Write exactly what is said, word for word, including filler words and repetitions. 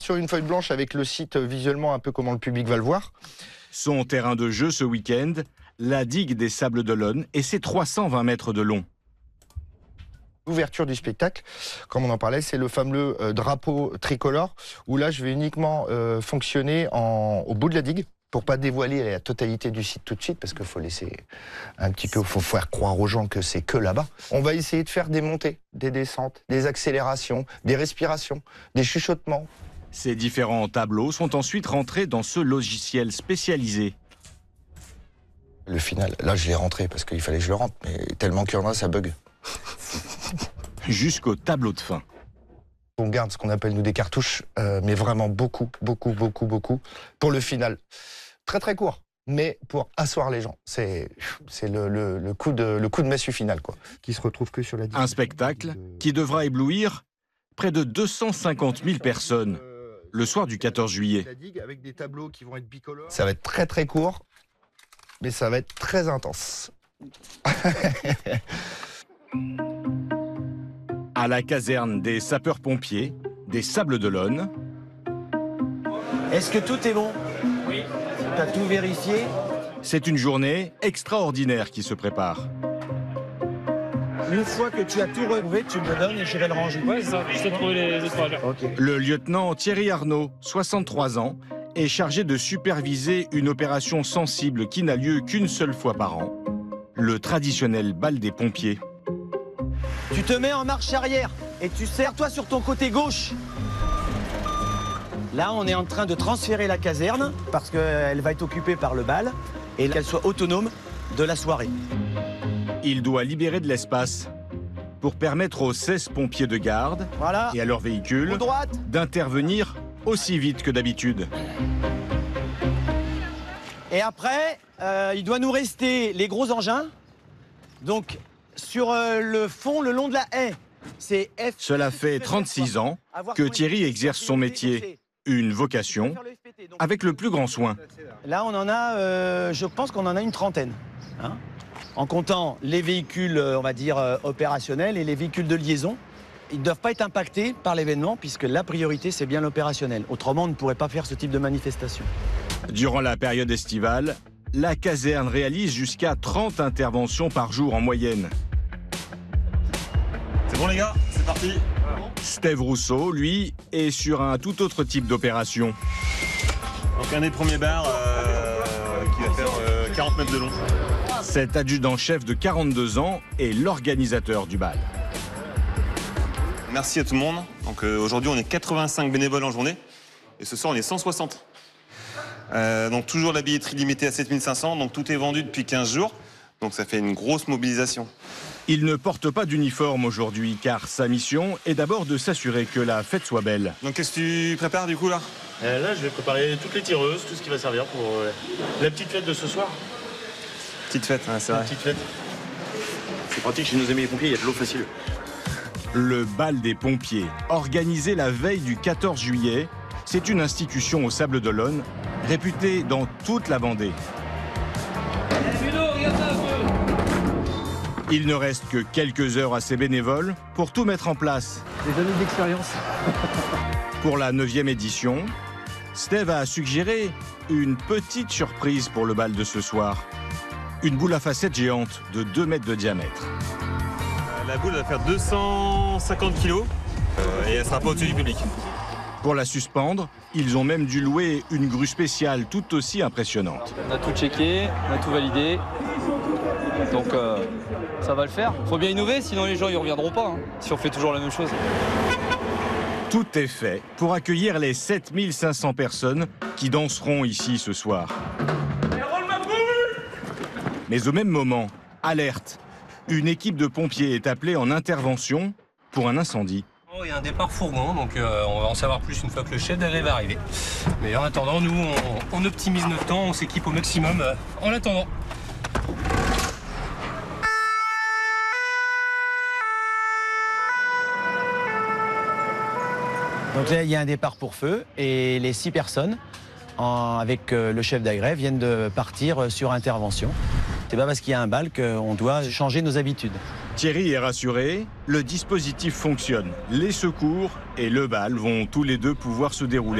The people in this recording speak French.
Sur une feuille blanche avec le site visuellement un peu comment le public va le voir. Son terrain de jeu ce week-end, la digue des Sables d'Olonne et ses trois cent vingt mètres de long. L'ouverture du spectacle, comme on en parlait, c'est le fameux euh, drapeau tricolore, où là je vais uniquement euh, fonctionner en, au bout de la digue, pour pas dévoiler la totalité du site tout de suite, parce qu'il faut laisser un petit peu, faut faire croire aux gens que c'est que là-bas. On va essayer de faire des montées, des descentes, des accélérations, des respirations, des chuchotements. Ces différents tableaux sont ensuite rentrés dans ce logiciel spécialisé. Le final, là je l'ai rentré parce qu'il fallait que je le rentre, mais tellement qu'il y en a, ça bug. Jusqu'au tableau de fin. On garde ce qu'on appelle nous des cartouches, euh, mais vraiment beaucoup, beaucoup, beaucoup, beaucoup, pour le final. Très très court, mais pour asseoir les gens. C'est le, le, le, coup de, le coup de massue final, quoi. Qui se retrouve que sur la... Un spectacle qui devra éblouir près de deux cent cinquante mille personnes le soir du quatorze juillet. Ça va être très très court, mais ça va être très intense. À la caserne des sapeurs-pompiers des Sables d'Olonne. Est-ce que tout est bon? Oui. T'as tout vérifié? C'est une journée extraordinaire qui se prépare. Une fois que tu as tout retrouvé, tu me le donnes et j'irai le ranger. Ouais, ça, je t'ai trouvé les étoiles. Okay. Le lieutenant Thierry Arnaud, soixante-trois ans, est chargé de superviser une opération sensible qui n'a lieu qu'une seule fois par an, le traditionnel bal des pompiers. Tu te mets en marche arrière et tu serres-toi sur ton côté gauche. Là, on est en train de transférer la caserne parce qu'elle va être occupée par le bal et qu'elle soit autonome de la soirée. Il doit libérer de l'espace pour permettre aux seize pompiers de garde voilà. et à leurs véhicules d'intervenir aussi vite que d'habitude. Et après, euh, il doit nous rester les gros engins. Donc, sur euh, le fond, le long de la haie, c'est F. Cela fait trente-six ans que Thierry exerce son métier, une vocation, avec le plus grand soin. Là, on en a, euh, je pense qu'on en a une trentaine. Hein, en comptant les véhicules, on va dire, euh, opérationnels et les véhicules de liaison. Ils ne doivent pas être impactés par l'événement puisque la priorité, c'est bien l'opérationnel. Autrement, on ne pourrait pas faire ce type de manifestation. Durant la période estivale, la caserne réalise jusqu'à trente interventions par jour en moyenne. C'est bon les gars, c'est parti. Steve Rousseau, lui, est sur un tout autre type d'opération. Donc un des premiers bars euh, qui va faire euh, quarante mètres de long. Cet adjudant-chef de quarante-deux ans est l'organisateur du bal. Merci à tout le monde. Donc euh, aujourd'hui on est quatre-vingt-cinq bénévoles en journée et ce soir on est cent soixante. Euh, donc toujours la billetterie limitée à sept mille cinq cents, donc tout est vendu depuis quinze jours. Donc ça fait une grosse mobilisation. Il ne porte pas d'uniforme aujourd'hui car sa mission est d'abord de s'assurer que la fête soit belle. Donc qu'est-ce que tu prépares du coup là? euh, Là je vais préparer toutes les tireuses, tout ce qui va servir pour euh, la petite fête de ce soir. Petite fête, hein, c'est vrai. Petite fête. C'est pratique chez nos amis les pompiers, il y a de l'eau facile. Le bal des pompiers, organisé la veille du quatorze juillet, c'est une institution aux Sables d'Olonne, réputée dans toute la Vendée. Il ne reste que quelques heures à ces bénévoles pour tout mettre en place. Des années d'expérience. Pour la neuvième édition, Steve a suggéré une petite surprise pour le bal de ce soir. Une boule à facettes géante de deux mètres de diamètre. La boule va faire deux cent cinquante kilos euh, et elle sera pas au-dessus du public. Pour la suspendre, ils ont même dû louer une grue spéciale tout aussi impressionnante. On a tout checké, on a tout validé. Donc euh, ça va le faire. Faut bien innover, sinon les gens ils reviendront pas, hein, si on fait toujours la même chose. Tout est fait pour accueillir les sept mille cinq cents personnes qui danseront ici ce soir. Mais au même moment, alerte, une équipe de pompiers est appelée en intervention pour un incendie. Il y a un départ fourgon, donc euh, on va en savoir plus une fois que le chef d'arrivée va arriver. Mais en attendant, nous, on, on optimise notre temps, on s'équipe au maximum euh, en attendant. Donc là, il y a un départ pour feu et les six personnes, en, avec euh, le chef d'agrès, viennent de partir sur intervention. C'est pas parce qu'il y a un bal qu'on doit changer nos habitudes. Thierry est rassuré, le dispositif fonctionne. Les secours et le bal vont tous les deux pouvoir se dérouler